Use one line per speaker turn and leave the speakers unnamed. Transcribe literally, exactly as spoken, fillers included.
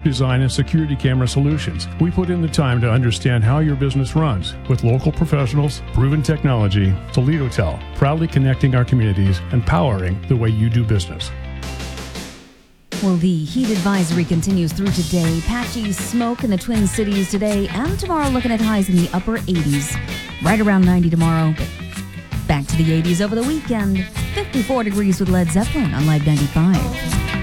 design, and security camera solutions. We put in the time to understand how your business runs. With local professionals, proven technology, Toledo Tel, proudly connecting our communities and powering the way you do business.
Well, the heat advisory continues through today. Patchy smoke in the Twin Cities today and tomorrow, looking at highs in the upper eighties. Right around ninety tomorrow, but back to the eighties over the weekend. fifty-four degrees with Led Zeppelin on Live ninety-five.